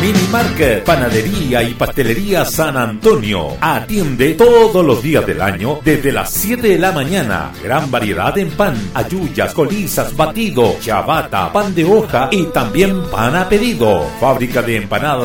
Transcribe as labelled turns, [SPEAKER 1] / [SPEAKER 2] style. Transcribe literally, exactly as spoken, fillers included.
[SPEAKER 1] Mini Market, Panadería y Pastelería San Antonio. Atiende todos los días del año desde las siete de la mañana. Gran variedad en pan, halluyas, colizas, batido, ciabatta, pan de hoja y también pan a pedido. Fábrica de empanadas